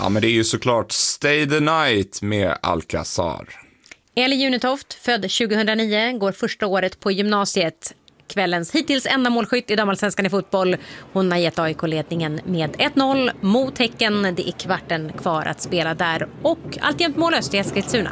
Ja, men det är ju såklart Stay the Night med Alcazar. Eli Junitoft, född 2009, går första året på gymnasiet. Kvällens hittills enda målskytt i damallsvenskan i fotboll. Hon har gett AIK-ledningen med 1-0 mot Häcken. Det är kvarten kvar att spela där och alltjämt mållöst i Eskilstuna.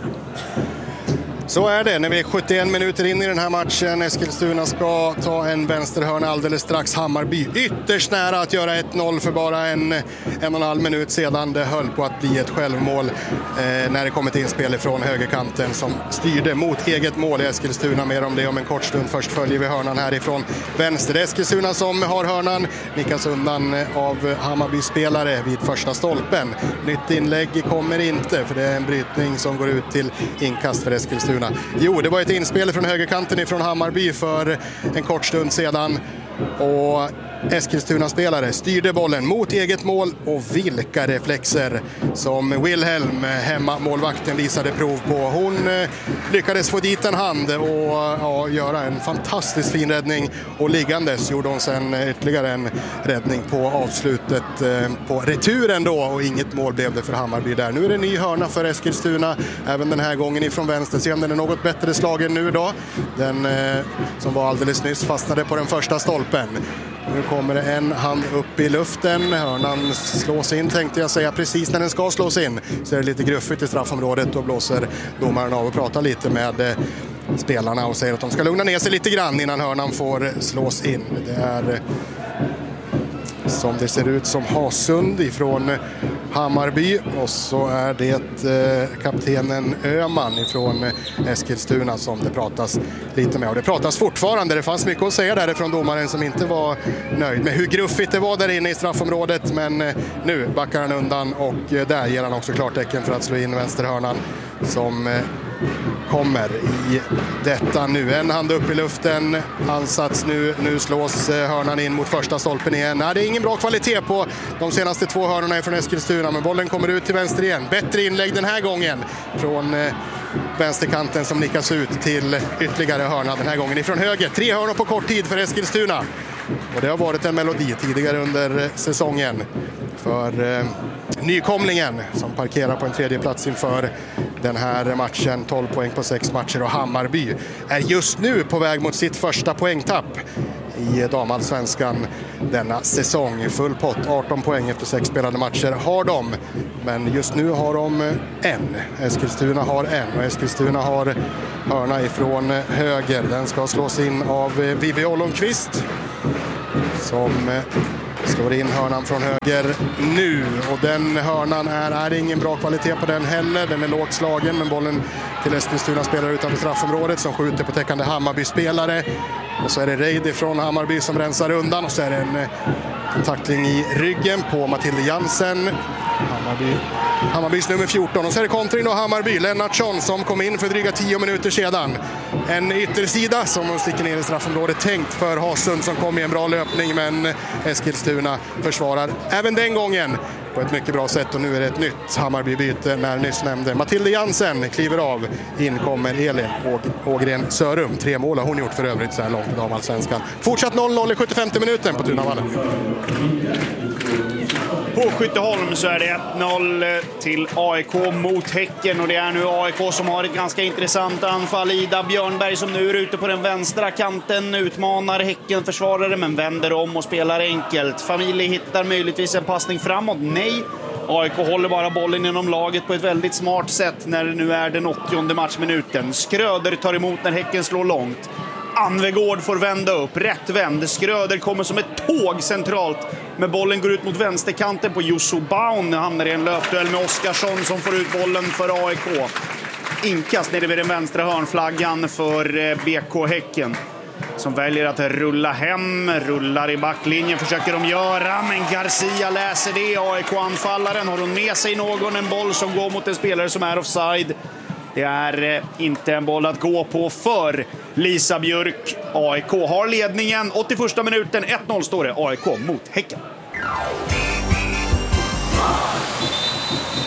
Så är det när vi är 71 minuter in i den här matchen. Eskilstuna ska ta en vänsterhörna alldeles strax. Hammarby ytterst nära att göra 1-0 för bara en och en halv minut sedan. Det höll på att bli ett självmål när det kom ett inspel från högerkanten som styrde mot eget mål i Eskilstuna. Mer om det om en kort stund. Först följer vi hörnan härifrån vänster. Eskilstuna som har hörnan nickas undan av Hammarby-spelare vid första stolpen. Nytt inlägg kommer inte för det är en brytning som går ut till inkast för Eskilstuna. Jo, det var ett inspel från högerkanten ifrån Hammarby för en kort stund sedan och Eskilstuna-spelare styrde bollen mot eget mål och vilka reflexer som Wilhelm, hemmamålvakten, visade prov på. Hon lyckades få dit en hand och göra en fantastiskt fin räddning och liggandes gjorde hon sen ytterligare en räddning på avslutet på returen då och inget mål blev det för Hammarby där. Nu är det en ny hörna för Eskilstuna även den här gången ifrån vänster. Se om den är något bättre slagen nu då. Den som var alldeles nyss fastnade på den första stolpen. Nu kommer det en hand upp i luften. Hörnan slås in tänkte jag säga. Precis när den ska slås in så är det lite gruffigt i straffområdet och blåser domaren av och pratar lite med spelarna och säger att de ska lugna ner sig lite grann innan hörnan får slås in. Det är som det ser ut som Hasund ifrån Hammarby och så är det kaptenen Öman ifrån Eskilstuna som det pratas lite med och det pratas fortfarande. Det fanns mycket att säga därifrån domaren som inte var nöjd med hur gruffigt det var där inne i straffområdet men nu backar han undan och där ger han också klartecken för att slå in vänsterhörnan som kommer i detta nu. En hand upp i luften, ansats nu slås hörnan in mot första stolpen igen. Nej, det är ingen bra kvalitet på de senaste två hörnorna från Eskilstuna men bollen kommer ut till vänster igen. Bättre inlägg den här gången från vänsterkanten som nickas ut till ytterligare hörna den här gången ifrån höger. 3 hörnor på kort tid för Eskilstuna. Och det har varit en melodi tidigare under säsongen för nykomlingen som parkerar på en tredje plats inför den här matchen. 12 poäng på 6 matcher och Hammarby är just nu på väg mot sitt första poängtapp i damallsvenskan denna säsong. Full pott, 18 poäng efter 6 spelade matcher har de. Men just nu har de en. Eskilstuna har en och Eskilstuna har hörna ifrån höger. Den ska slås in av Vivi Ollonqvist som slår in hörnan från höger nu och den hörnan är ingen bra kvalitet på den heller. Den är lågt slagen men bollen till Eskilstuna spelar utanför straffområdet som skjuter på täckande Hammarby-spelare. Och så är det Reid från Hammarby som rensar undan och så är det en tackling i ryggen på Matilda Jansen. Hammarbys nummer 14 och så är det kontring av Hammarby. Lennartsson som kom in för dryga 10 minuter sedan. En yttersida som sticker ner i straffområdet tänkt för Hasund som kom i en bra löpning men Eskilstuna försvarar även den gången på ett mycket bra sätt och nu är det ett nytt Hammarby-byte när nyss nämnde Matilda Jansen kliver av. In kommer Elin Ågren Sörum. 3 mål har hon gjort för övrigt så här långt i damallsvenskan. Fortsatt 0-0 i 75:e minuten på Tunavallen. På Skytteholm så är det 1-0 till AIK mot Häcken och det är nu AIK som har ett ganska intressant anfall. Ida Björnberg som nu är ute på den vänstra kanten utmanar Häcken försvarare men vänder om och spelar enkelt. Familj hittar möjligtvis en passning framåt. Nej, AIK håller bara bollen inom laget på ett väldigt smart sätt när det nu är den 80:e matchminuten. Skröder tar emot när Häcken slår långt. Anvegård får vända upp, rätt vänd. Skröder kommer som ett tåg centralt. Men bollen går ut mot vänsterkanten på Jussu Baun. Hamnar i en löpduell med Oskarsson som får ut bollen för AIK. Inkast nere vid den vänstra hörnflaggan för BK Häcken. Som väljer att rulla hem, rullar i backlinjen försöker de göra. Men Garcia läser det, AIK-anfallaren. Har hon med sig någon, en boll som går mot en spelare som är offside. Det är inte en boll att gå på för Lisa Björk. AIK har ledningen. 81:a minuten, 1-0 står det. AIK mot Häcken.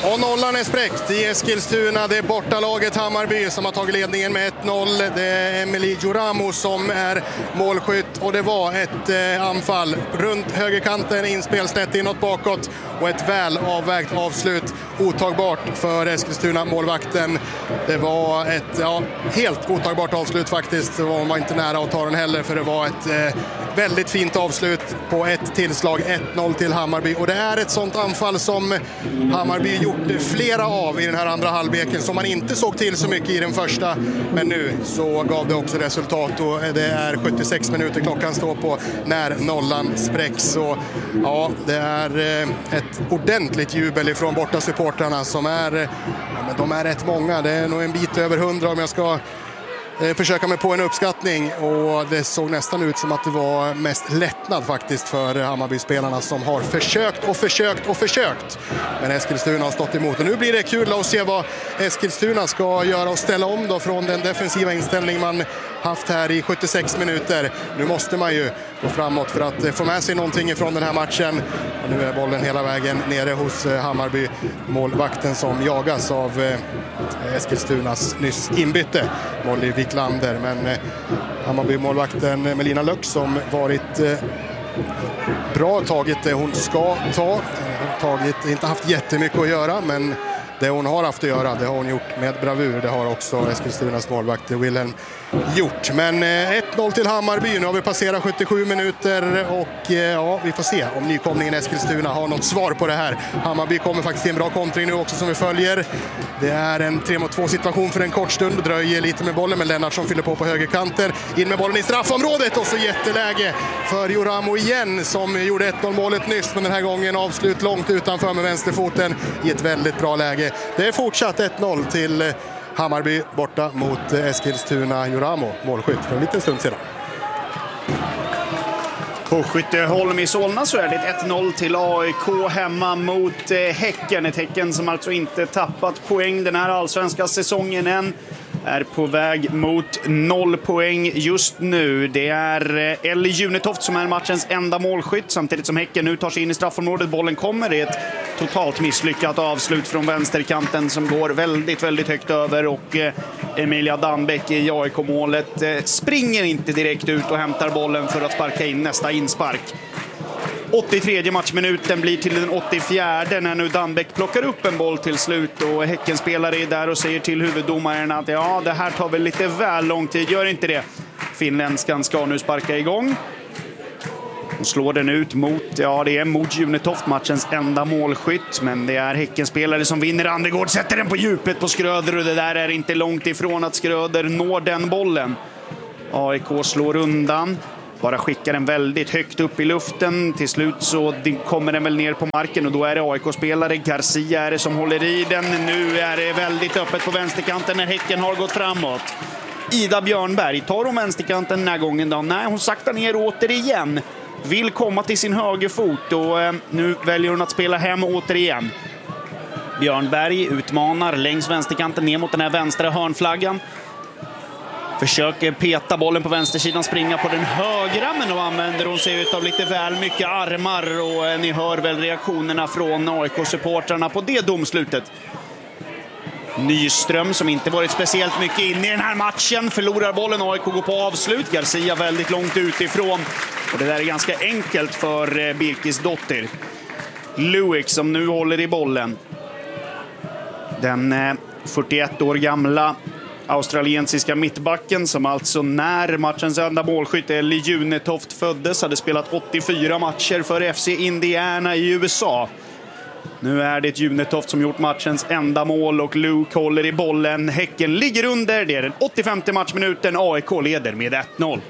Och nollan är spräckt i Eskilstuna. Det är bortalaget Hammarby som har tagit ledningen med 1-0. Det är Emily Juramo som är målskytt. Och det var ett anfall runt högerkanten, inspelsnett inåt bakåt. Och ett väl avvägt avslut. Otagbart för Eskilstuna målvakten. Det var ett helt otagbart avslut faktiskt. Hon var inte nära att ta den heller, för det var ett väldigt fint avslut på ett tillslag. 1-0 till Hammarby. Och det är ett sånt anfall som Hammarby gjort flera av i den här andra halvleken, som man inte såg till så mycket i den första. Men nu så gav det också resultat, och det är 76 minuter klockan står på när nollan spräcks. Så ja, det är ett ordentligt jubel ifrån borta supportrarna som är, men de är rätt många. Det är nog en bit över 100 om jag ska försöka mig på en uppskattning, och det såg nästan ut som att det var mest lättnad faktiskt för Hammarby-spelarna som har försökt. Men Eskilstuna har stått emot, och nu blir det kul att se vad Eskilstuna ska göra och ställa om då från den defensiva inställning man haft här i 76 minuter. Nu måste man ju gå framåt för att få med sig någonting ifrån den här matchen. Och nu är bollen hela vägen nere hos Hammarby, målvakten som jagas av Eskilstunas nyss inbytte Molly Wiklander. Men Hammarby-målvakten Melina Löck som varit bra, tagit det hon ska ta. Inte haft jättemycket att göra, men det hon har haft att göra, det har hon gjort med bravur. Det har också Eskilstunas målvakt Wilhelm gjort. Men 1-0 till Hammarby. Nu har vi passerat 77 minuter och ja, vi får se om nykomlingen Eskilstuna har något svar på det här. Hammarby kommer faktiskt till en bra kontring nu också som vi följer. Det är en 3-2 situation för en kort stund och dröjer lite med bollen, men Lennart som fyller på högerkanten. In med bollen i straffområdet och så jätteläge för Juramo igen som gjorde 1-0 målet nyss, men den här gången avslut långt utanför med vänsterfoten i ett väldigt bra läge. Det är fortsatt 1-0 till Hammarby borta mot Eskilstuna. Juramo målskytt för en liten stund sedan. På Skytteholm i Solna så är det 1-0 till AIK hemma mot Häcken. Ett Häcken som alltså inte tappat poäng den här allsvenska säsongen än. Är på väg mot 0 poäng just nu. Det är Ellie Junetoft som är matchens enda målskytt, samtidigt som Häcken nu tar sig in i straffområdet. Bollen kommer, det är ett totalt misslyckat avslut från vänsterkanten som går väldigt, väldigt högt över, och Emilia Danbeck i AIK-målet springer inte direkt ut och hämtar bollen för att sparka in nästa inspark. 83 matchminuten blir till den 84 när nu Danbeck plockar upp en boll till slut, och Häckenspelare är där och säger till huvuddomaren att ja, det här tar väl lite väl lång tid, gör inte det. Finländskan ska nu sparka igång. Och slår den ut mot, ja det är mot Junetoft, matchens enda målskytt, men det är Häckenspelare som vinner. Andregård sätter den på djupet på Skröder, och det där är inte långt ifrån att Skröder når den bollen. AIK slår undan. Bara skickar den väldigt högt upp i luften. Till slut så kommer den väl ner på marken, och då är det AIK-spelare Garcia är det som håller i den. Nu är det väldigt öppet på vänsterkanten när Häcken har gått framåt. Ida Björnberg tar om vänsterkanten den här gången då. Nej, hon saktar ner återigen. Vill komma till sin högerfot, och nu väljer hon att spela hem återigen. Björnberg utmanar längs vänsterkanten ner mot den här vänstra hörnflaggan. Försöker peta bollen på vänstersidan, springa på den högra, men då använder hon sig av lite väl mycket armar, och ni hör väl reaktionerna från AIK-supportrarna på det domslutet. Nyström, som inte varit speciellt mycket in i den här matchen, förlorar bollen. AIK går på avslut. Garcia väldigt långt utifrån, och det där är ganska enkelt för Birkis dotter. Luik som nu håller i bollen. Den 41 år gamla australiensiska mittbacken som alltså när matchens enda målskytt Ellie Junetoft föddes hade spelat 84 matcher för FC Indiana i USA. Nu är det Junetoft som gjort matchens enda mål, och Luke håller i bollen. Häcken ligger under, det är den 85:e matchminuten. AIK leder med 1-0.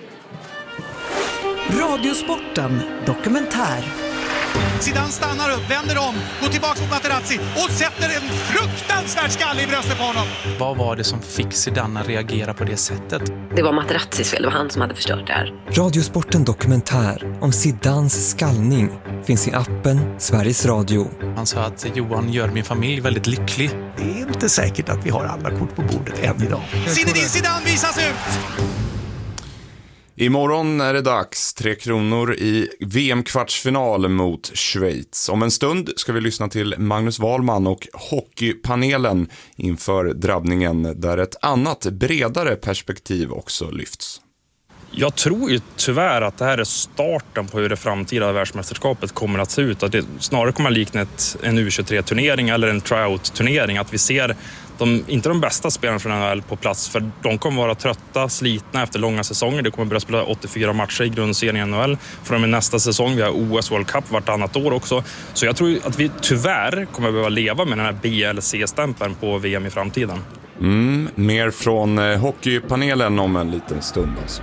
Radiosporten dokumentär. Zidane stannar upp, vänder om, går tillbaka mot Materazzi och sätter en fruktansvärd skalle i bröstet på honom. Vad var det som fick Zidane att reagera på det sättet? Det var Materazzis fel, det var han som hade förstört det här. Radiosporten dokumentär om Zidanes skallning finns i appen Sveriges Radio. Han sa att Johan gör min familj väldigt lycklig. Det är inte säkert att vi har alla kort på bordet än idag. Zinedine Zidane visas ut! Imorgon är det dags. 3 kronor i VM-kvartsfinal mot Schweiz. Om en stund ska vi lyssna till Magnus Wahlman och hockeypanelen inför drabbningen där ett annat bredare perspektiv också lyfts. Jag tror ju tyvärr att det här är starten på hur det framtida världsmästerskapet kommer att se ut. Att det snarare kommer att likna en U23-turnering eller en tryout-turnering. Att vi ser inte de bästa spelarna från NHL på plats, för de kommer vara trötta, slitna efter långa säsonger. Det kommer börja spela 84 matcher i grundserien i NHL från och med nästa säsong. Vi har OS World Cup vartannat år också. Så jag tror att vi tyvärr kommer behöva leva med den här BLC-stämpeln på VM i framtiden. Mer från hockeypanelen om en liten stund alltså.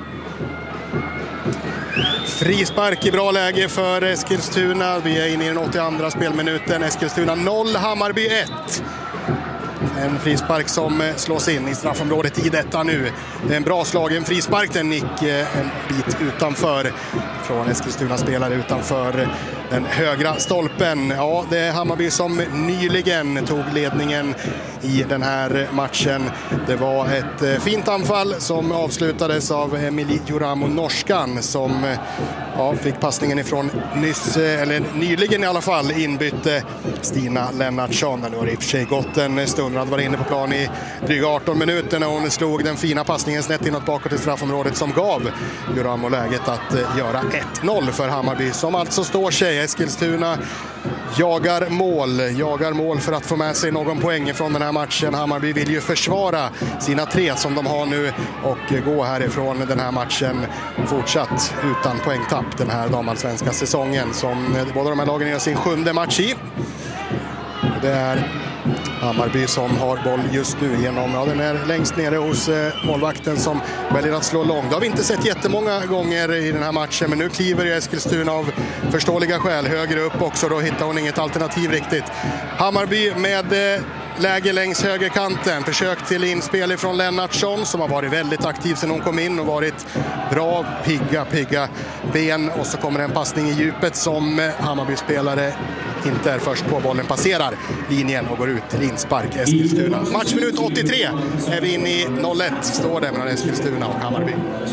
Frispark i bra läge för Eskilstuna. Vi är inne i den 82:a spelminuten. Eskilstuna 0, Hammarby 1. En frispark som slås in i straffområdet i detta nu. Det är en bra slagen frispark. Den gick en bit utanför från Eskilstuna spelare utanför den högra stolpen. Ja, det är Hammarby som nyligen tog ledningen i den här matchen. Det var ett fint anfall som avslutades av Emily Juramo, norskan, som fick passningen ifrån nyligen i alla fall inbytte Stina Lennartsson. Nu har det i och för sig gått en stund. Hon var inne på plan i dryga 18 minuter när hon slog den fina passningen snett inåt bakåt i straffområdet som gav Juramo läget att göra 1-0 för Hammarby, som alltså står sig. Eskilstuna jagar mål för att få med sig någon poäng från den här matchen. Hammarby vill ju försvara sina 3 som de har nu och gå härifrån den här matchen fortsatt utan poängtapp den här damallsvenska säsongen, som båda de här lagen gör sin 7:e match i. Det är Hammarby som har boll just nu den är längst nere hos målvakten som väljer att slå långt. Det har vi inte sett jättemånga gånger i den här matchen, men nu kliver Eskilstuna av förståeliga skäl högre upp också. Då hittar hon inget alternativ riktigt. Hammarby med läge längs högerkanten. Försök till inspel från Lennartsson som har varit väldigt aktiv sedan hon kom in och varit bra, pigga ben. Och så kommer en passning i djupet som Hammarby-spelare inte är först på. Bollen passerar linjen och går ut till inspark Eskilstuna. Matchminut 83 är vi inne i 0-1. Står det mellan Eskilstuna och Hammarby.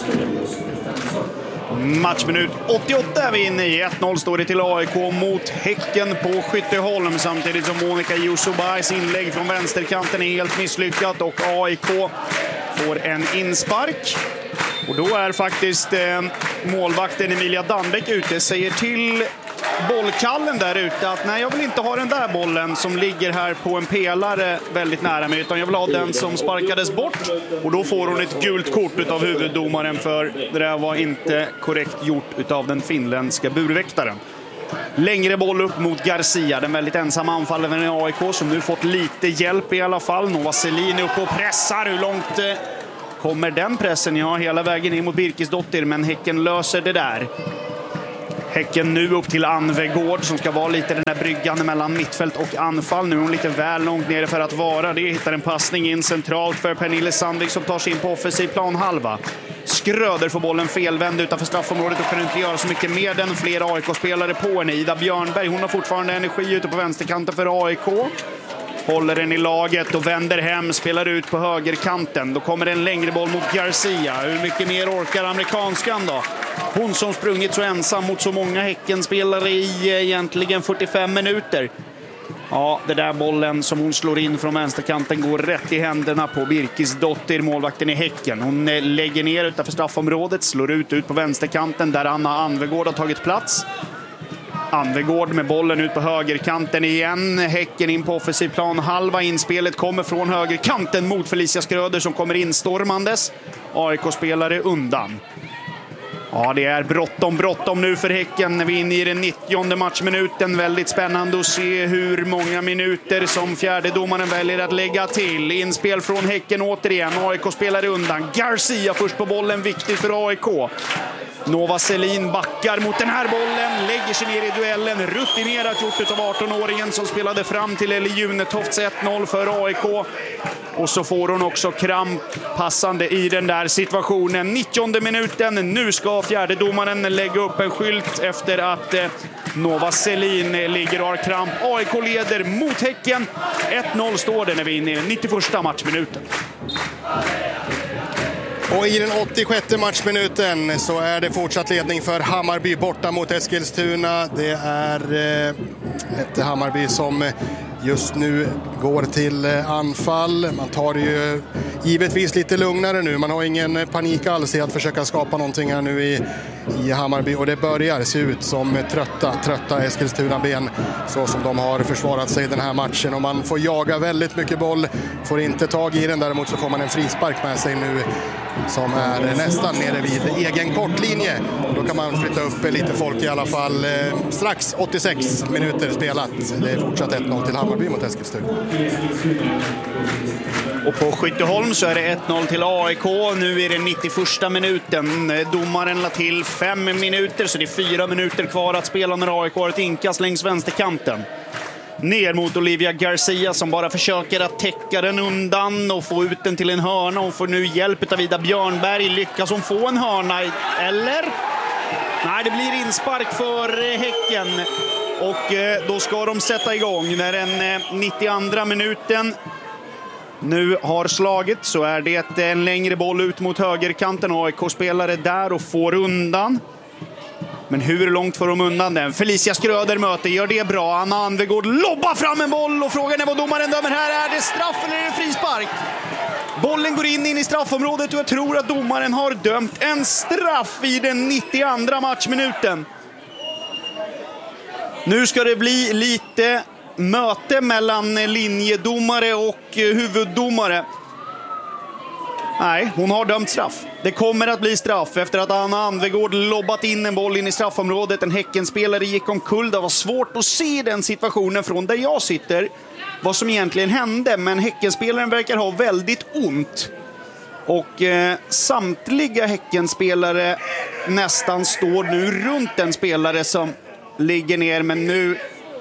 Matchminut 88 är vi inne i. 1-0 står det till AIK mot Häcken på Skytteholm, samtidigt som Monica Jusubais inlägg från vänsterkanten är helt misslyckat och AIK får en inspark. Och då är faktiskt målvakten Emilia Danbeck ute, säger till bollkallen där ute att nej, jag vill inte ha den där bollen som ligger här på en pelare väldigt nära mig, utan jag vill ha den som sparkades bort. Och då får hon ett gult kort av huvuddomaren, för det där var inte korrekt gjort av den finländska burväktaren. Längre boll upp mot Garcia, den väldigt ensamma anfallaren i AIK som nu fått lite hjälp i alla fall. Nova Selin är uppe och pressar. Hur långt kommer den pressen? Ja, hela vägen in mot Birkisdottir, men Häcken löser det där. Häcken nu upp till Anvegård som ska vara lite den där bryggan mellan mittfält och anfall. Nu är hon lite väl långt nere för att vara det. Hittar en passning in centralt för Pernille Sandvik som tar sig in på offensiv planhalva. Skröder får bollen felvänd utanför straffområdet och kan inte göra så mycket mer än fler AIK-spelare på henne. Ida Björnberg, hon har fortfarande energi ute på vänsterkanten för AIK. Håller den i laget och vänder hem, spelar ut på högerkanten. Då kommer en längre boll mot Garcia. Hur mycket mer orkar amerikanskan då? Hon som sprungit så ensam mot så många Häckenspelare i egentligen 45 minuter. Ja, det där bollen som hon slår in från vänsterkanten går rätt i händerna på Birkisdottir, målvakten i Häcken. Hon lägger ner utanför straffområdet, slår ut på vänsterkanten där Anna Anvegård har tagit plats. Anvegård med bollen ut på högerkanten igen. Häcken in på offensiv plan. Halva inspelet kommer från högerkanten mot Felicia Skröder som kommer instormandes. AIK-spelare undan. Ja, det är bråttom nu för Häcken. Vi är inne i den 90:e matchminuten. Väldigt spännande att se hur många minuter som fjärdedomaren väljer att lägga till. Inspel från Häcken återigen. AIK spelar undan. Garcia först på bollen, viktigt för AIK. Nova Selin backar mot den här bollen, lägger sig ner i duellen. Rutinerat gjort av 18-åringen som spelade fram till Eli Junetofts 1-0 för AIK. Och så får hon också kramp passande i den där situationen. 90:e minuten, nu ska fjärdedomaren lägga upp en skylt efter att Nova Selin ligger och har kramp. AIK leder mot Häcken. 1-0 står det när vi är inne i den 91:a matchminuten. Och i den 86:e matchminuten så är det fortsatt ledning för Hammarby borta mot Eskilstuna. Det är ett Hammarby som just nu går till anfall. Man tar det ju givetvis lite lugnare nu. Man har ingen panik alls i att försöka skapa någonting här nu i Hammarby. Och det börjar se ut som trötta Eskilstuna-ben så som de har försvarat sig den här matchen. Och man får jaga väldigt mycket boll, får inte tag i den. Däremot så får man en frispark med sig nu som är nästan nere vid egen kortlinje. Då kan man flytta upp lite folk i alla fall. Strax 86 minuter spelat. Det är fortsatt 1-0 till Hammarby mot Eskilstuna. Och på Skytteholm så är det 1-0 till AIK. Nu är det 91:a minuten. Domaren la till 5 minuter, så det är 4 minuter kvar att spela när AIK har ett inkast längs vänsterkanten. Ner mot Olivia Garcia som bara försöker att täcka den undan och få ut den till en hörna. Hon får nu hjälp av Ida Björnberg. Lyckas hon få en hörna? Eller? Nej, det blir inspark för Häcken. Och då ska de sätta igång. När den 92:a minuten nu har slagit så är det en längre boll ut mot högerkanten. AIK-spelare där och får undan. Men hur långt får de undan den? Felicia Skröder möter, gör det bra. Anna Anvegård lobbar fram en boll och frågan är vad domaren dömer här. Är det straff eller är det frispark? Bollen går in i straffområdet och jag tror att domaren har dömt en straff i den 92:a matchminuten. Nu ska det bli lite möte mellan linjedomare och huvuddomare. Nej, hon har dömt straff. Det kommer att bli straff efter att Anna Anvegård lobbat in en boll in i straffområdet. En Häckenspelare gick omkull. Det var svårt att se den situationen från där jag sitter. Vad som egentligen hände. Men Häckenspelaren verkar ha väldigt ont. Och samtliga Häckenspelare nästan står nu runt en spelare som ligger ner. Men nu...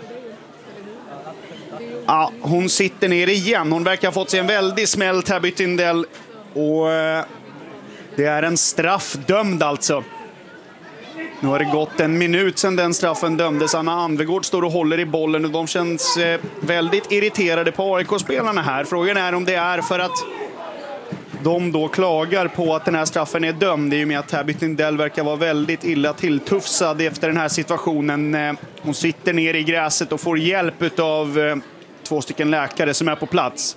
Ja, hon sitter ner igen. Hon verkar ha fått sig en väldigt smäll, Tabby Tindell. Och det är en straff dömd alltså. Nu har det gått en minut sedan den straffen dömdes. Anna Anvegård står och håller i bollen och de känns väldigt irriterade på AIK-spelarna här. Frågan är om det är för att de då klagar på att den här straffen är dömd. I och med att Tabby Tindell verkar vara väldigt illa tilltufsad efter den här situationen. Hon sitter ner i gräset och får hjälp av 2 stycken läkare som är på plats.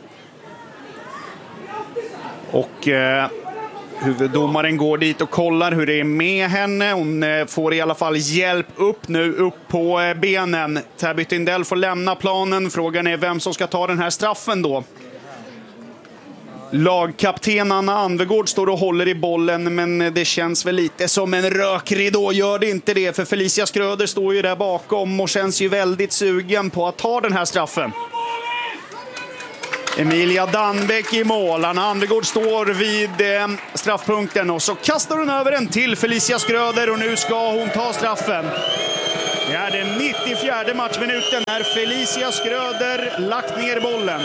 Och huvuddomaren går dit och kollar hur det är med henne. Hon får i alla fall hjälp upp på benen. Tabby Tindell får lämna planen. Frågan är vem som ska ta den här straffen då. Lagkapten Anna Anvegård står och håller i bollen, men det känns väl lite som en rökridå. Gör det inte det, för Felicia Skröder står ju där bakom och känns ju väldigt sugen på att ta den här straffen. Emilia Danbeck i mål. Anna Anvegård står vid straffpunkten och så kastar hon över den till Felicia Skröder och nu ska hon ta straffen. Det är den 94:e matchminuten när Felicia Skröder lagt ner bollen.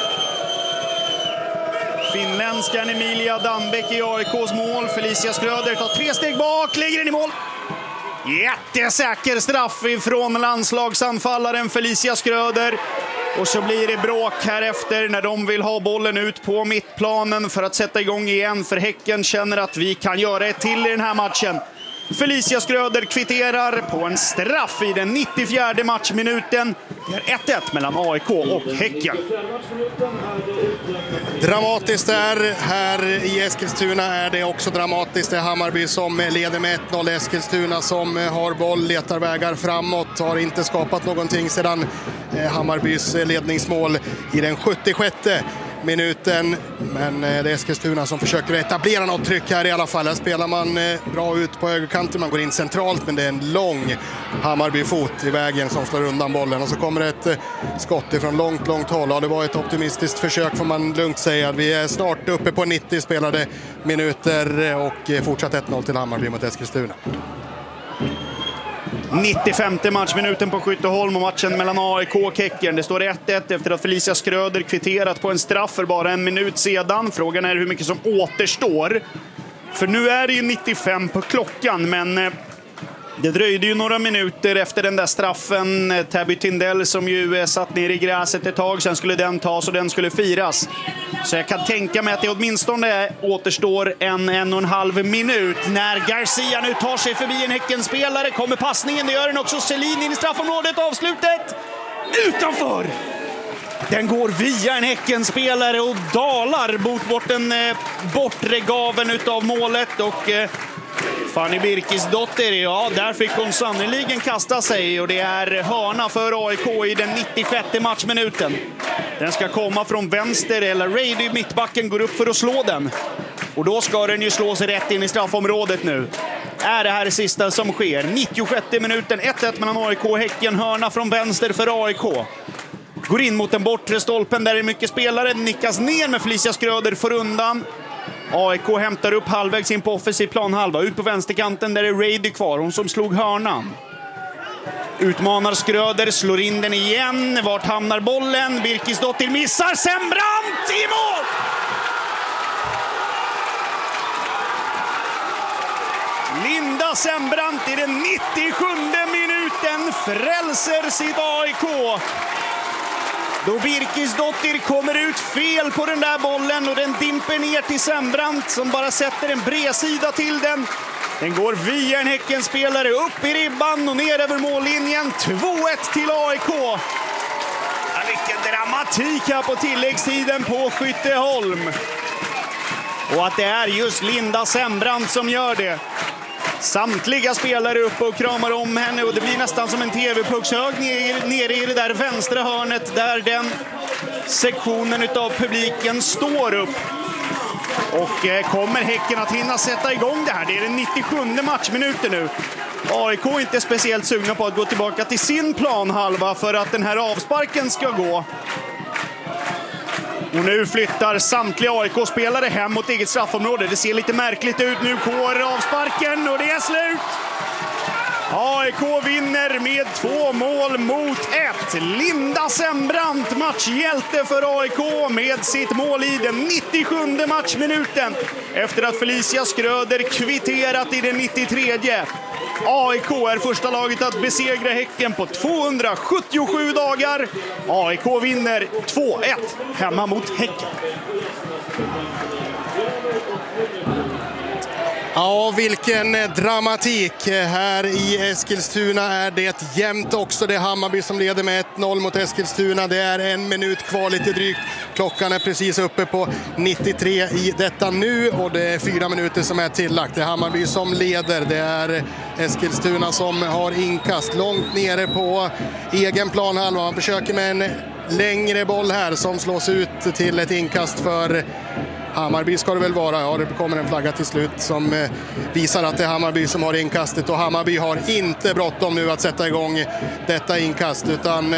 Finländskan Emilia Danbeck i AIKs mål. Felicia Skröder tar 3 steg bak, lägger den i mål. Jättesäker straff ifrån landslagsanfallaren Felicia Skröder. Och så blir det bråk här efter när de vill ha bollen ut på mittplanen för att sätta igång igen. För Häcken känner att vi kan göra ett till i den här matchen. Felicia Skröder kvitterar på en straff i den 94:e matchminuten. Det är 1-1 mellan AIK och Häcken. Dramatiskt där. Här i Eskilstuna är det också dramatiskt. Det är Hammarby som leder med 1-0. Eskilstuna som har boll, letar vägar framåt. Har inte skapat någonting sedan Hammarbys ledningsmål i den 76:e minuten. Men det är Eskilstuna som försöker etablera något tryck här i alla fall. Här spelar man bra ut på högerkanten. Man går in centralt, men det är en lång Hammarby-fot i vägen som slår undan bollen. Och så kommer ett skott ifrån långt håll. Ja, det var ett optimistiskt försök får man lugnt säga. Vi är snart uppe på 90 spelade minuter och fortsatt 1-0 till Hammarby mot Eskilstuna. 95:e matchminuten på Skytteholm och matchen mellan AIK och Häcken. Det står 1-1 efter att Felicia Skröder kvitterat på en straff för bara en minut sedan. Frågan är hur mycket som återstår. För nu är det ju 95 på klockan, men Det dröjde ju några minuter efter den där straffen. Tabby Tindell som ju satt ner i gräset ett tag. Sen skulle den tas och den skulle firas. Så jag kan tänka mig att det åtminstone återstår en och en halv minut. När Garcia nu tar sig förbi en Häckenspelare. Kommer passningen, det gör den också. Selin in i straffområdet, avslutet. Utanför! Den går via en Häckenspelare och dalar bort den bortre gaven utav målet. Och Fanny Birkisdotter, ja, där fick hon sannoliken kasta sig. Och det är hörna för AIK i den 96 matchminuten. Den ska komma från vänster, eller Rady mittbacken går upp för att slå den. Och då ska den ju slå sig rätt in i straffområdet nu. Är det här det sista som sker? 96 minuten, 1-1 mellan AIK och Häcken. Hörna från vänster för AIK. Går in mot den bortre stolpen, där är mycket spelare. Nickas ner med Felicia Skröder för undan. AIK hämtar upp halvvägs in på offensiv planhalva. Ut på vänsterkanten, där är Rady kvar. Hon som slog hörnan. Utmanar Skröder, slår in den igen. Vart hamnar bollen? Birkisdotter missar. Sembrant i mål! Linda Sembrant i den 97 minuten frälser sitt AIK. Då Birkisdotter kommer ut fel på den där bollen och den dimper ner till Sembrant som bara sätter en bredsida till den. Den går via en Häckenspelare upp i ribban och ner över mållinjen. 2-1 till AIK. Ja, vilken dramatik här på tilläggstiden på Skytteholm. Och att det är just Linda Sembrant som gör det. Samtliga spelare uppe och kramar om henne och det blir nästan som en tv-puckshög nere i det där vänstra hörnet där den sektionen av publiken står upp. Och kommer Häcken att hinna sätta igång det här? Det är den 97 matchminuten nu. AIK är inte speciellt sugna på att gå tillbaka till sin planhalva för att den här avsparken ska gå. Och nu flyttar samtliga AIK-spelare hem mot eget straffområde. Det ser lite märkligt ut. Nu går avsparken och det är slut. AIK vinner med 2-1. Linda Sembrant, matchhjälte för AIK med sitt mål i den 97 matchminuten. Efter att Felicia Skröder kvitterat i den 93. AIK är första laget att besegra Häcken på 277 dagar. AIK vinner 2-1 hemma mot Häcken. Ja, vilken dramatik. Här i Eskilstuna är det jämnt också. Det är Hammarby som leder med 1-0 mot Eskilstuna. Det är 1 minut kvar lite drygt. Klockan är precis uppe på 93 i detta nu och det är 4 minuter som är tillagt. Det är Hammarby som leder. Det är Eskilstuna som har inkast långt nere på egen planhalva. Man försöker med en längre boll här som slås ut till ett inkast för Hammarby ska det väl vara. Ja, det kommer en flagga till slut som visar att det är Hammarby som har inkastet. Och Hammarby har inte bråttom nu att sätta igång detta inkast. Utan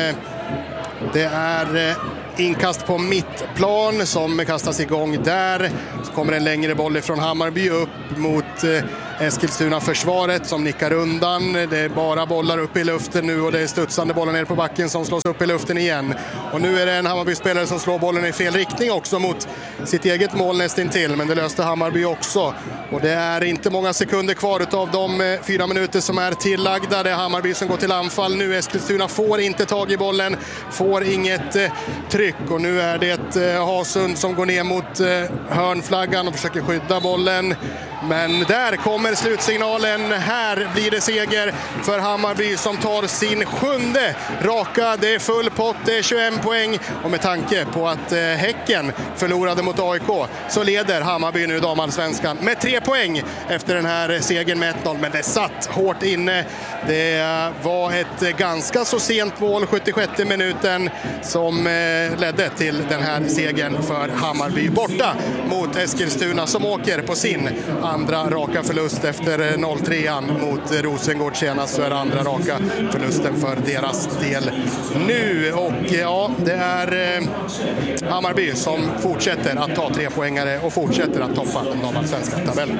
det är inkast på mittplan som kastas igång där. Så kommer en längre boll från Hammarby upp mot Eskilstuna-försvaret som nickar undan. Det är bara bollar upp i luften nu och det är studsande bollar ner på backen som slås upp i luften igen. Och nu är det en Hammarby-spelare som slår bollen i fel riktning också mot sitt eget mål nästintill. Men det löste Hammarby också. Och det är inte många sekunder kvar av de 4 minuter som är tillagda. Det är Hammarby som går till anfall nu. Eskilstuna får inte tag i bollen, får inget tryck. Och nu är det Hasund som går ner mot hörnflaggan och försöker skydda bollen. Men där kommer slutsignalen. Här blir det seger för Hammarby som tar sin 7:e raka. Det är full pott, det är 21 poäng. Och med tanke på att Häcken förlorade mot AIK så leder Hammarby nu damallsvenskan med 3 poäng efter den här segern med 1-0. Men det satt hårt inne. Det var ett ganska så sent mål, 76 minuten, som ledde till den här segern för Hammarby borta mot Eskilstuna som åker på sin andra raka förlust efter 0-3an mot Rosengård senast. Så är det andra raka förlusten för deras del nu. Och ja, det är Hammarby som fortsätter att ta 3-poängare och fortsätter att toppa den damallsvenska tabellen.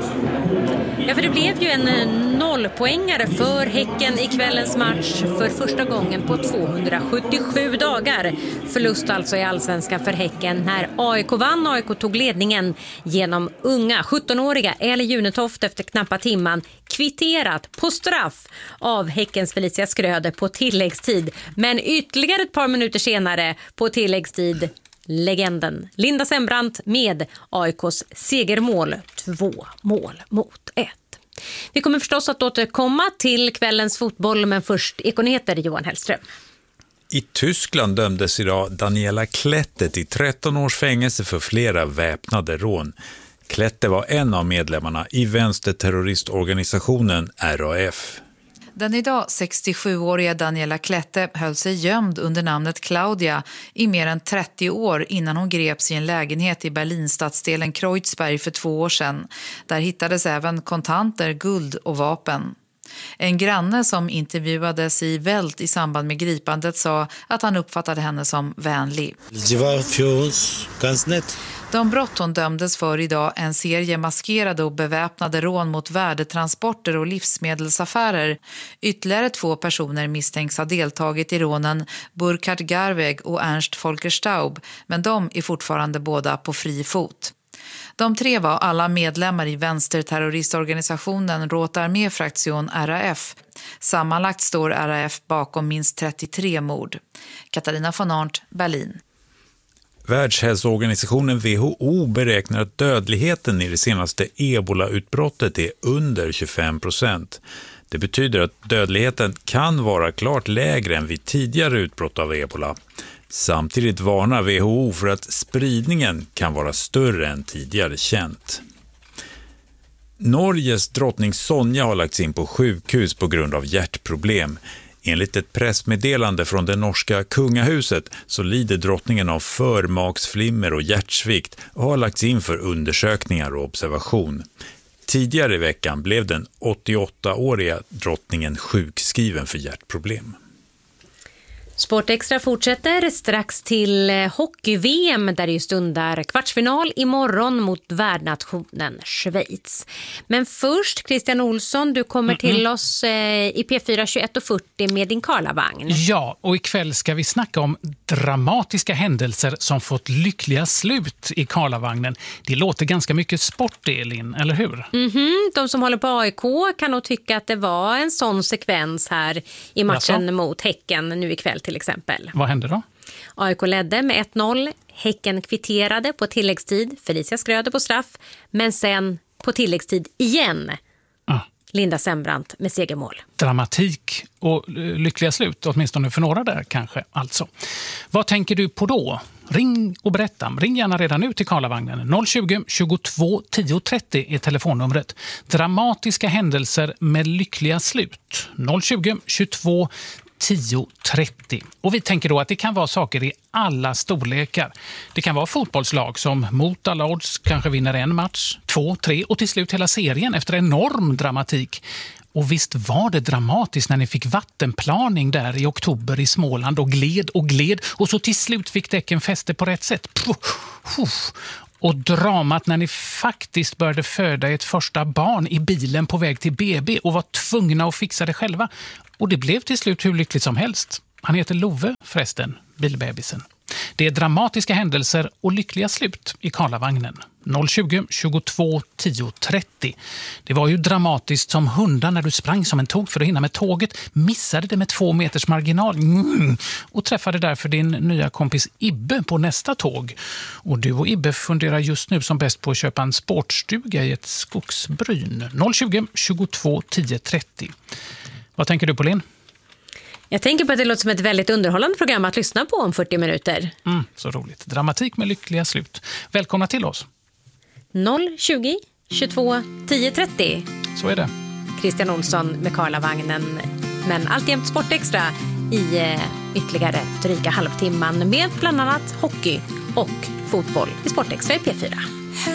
Ja, för det blev ju en 0-poängare för Häcken i kvällens match för första gången på 277 dagar. Förlust alltså i allsvenskan för Häcken när AIK vann. AIK tog ledningen genom unga 17-åriga 20-åriga Eli Junetoft efter knappa timman kvitterat på straff av Häckens Felicia Skröder på tilläggstid. Men ytterligare ett par minuter senare på tilläggstid legenden Linda Sembrant med AIKs segermål 2-1. Vi kommer förstås att återkomma till kvällens fotboll, men först Ekonyheter, Johan Hellström. I Tyskland dömdes idag Daniela Klette till 13 års fängelse för flera väpnade rån. Klette var en av medlemmarna i vänsterterroristorganisationen RAF. Den idag 67-åriga Daniela Klette höll sig gömd under namnet Claudia i mer än 30 år innan hon greps i en lägenhet i Berlinstadsdelen Kreuzberg för 2 år sedan. Där hittades även kontanter, guld och vapen. En granne som intervjuades i Welt i samband med gripandet sa att han uppfattade henne som vänlig. Det var för oss ganska nätt. De brott hon dömdes för idag, en serie maskerade och beväpnade rån mot värdetransporter och livsmedelsaffärer. Ytterligare 2 personer misstänks ha deltagit i rånen, Burkhard Garweg och Ernst Volker Staub, men de är fortfarande båda på fri fot. De 3 var alla medlemmar i vänsterterroristorganisationen Rote Armee-fraktion RAF. Sammanlagt står RAF bakom minst 33 mord. Katarina von Arndt, Berlin. Världshälsoorganisationen WHO beräknar att dödligheten i det senaste ebola-utbrottet är under 25%. Det betyder att dödligheten kan vara klart lägre än vid tidigare utbrott av ebola. Samtidigt varnar WHO för att spridningen kan vara större än tidigare känt. Norges drottning Sonja har lagts in på sjukhus på grund av hjärtproblem. Enligt ett pressmeddelande från det norska kungahuset så lider drottningen av förmaksflimmer och hjärtsvikt och har lagts in för undersökningar och observation. Tidigare i veckan blev den 88-åriga drottningen sjukskriven för hjärtproblem. Sportextra fortsätter strax till hockey-VM där det stundar kvartsfinal imorgon mot värdnationen Schweiz. Men först, Christian Olsson, du kommer till oss i P4 21:40 med din Karlavagn. Ja, och ikväll ska vi snacka om dramatiska händelser som fått lyckliga slut i Karlavagnen. Det låter ganska mycket sport, Elin, eller hur? De som håller på AIK kan nog tycka att det var en sån sekvens här i matchen mot Häcken nu ikväll till exempel. Vad hände då? AIK ledde med 1-0. Häcken kvitterade på tilläggstid. Felicia Skröder på straff. Men sen på tilläggstid igen. Linda Sembrant med segermål. Dramatik och lyckliga slut, åtminstone för några där kanske. Alltså. Vad tänker du på då? Ring och berätta. Ring gärna redan nu till Karlavagnen. 020 22 10 30 är telefonnumret. Dramatiska händelser med lyckliga slut. 020 22 10:30. Och vi tänker då att det kan vara saker i alla storlekar. Det kan vara fotbollslag som mot alla odds kanske vinner en match, 2, 3 och till slut hela serien efter enorm dramatik. Och visst var det dramatiskt när ni fick vattenplaning där i oktober i Småland och gled och så till slut fick däcken fäste på rätt sätt. Och dramat när ni faktiskt började föda ett första barn i bilen på väg till BB och var tvungna att fixa det själva. Och det blev till slut hur lyckligt som helst. Han heter Love förresten, bilbebisen. Det är dramatiska händelser och lyckliga slut i Karlavagnen. 020 22 10 30. Det var ju dramatiskt som hundar när du sprang som en tog för att hinna med tåget. Missade det med 2 meters marginal. Och träffade därför din nya kompis Ibbe på nästa tåg. Och du och Ibbe funderar just nu som bäst på att köpa en sportstuga i ett skogsbryn. 020 22 10 30. Vad tänker du på, Linn? Jag tänker på att det låter som ett väldigt underhållande program att lyssna på om 40 minuter. Så roligt. Dramatik med lyckliga slut. Välkomna till oss. 020 22 10 30. Så är det. Christian Olsson med Karlavagnen. Men alltjämt Sportextra i ytterligare dryga halvtimman med bland annat hockey och fotboll i Sportextra i P4.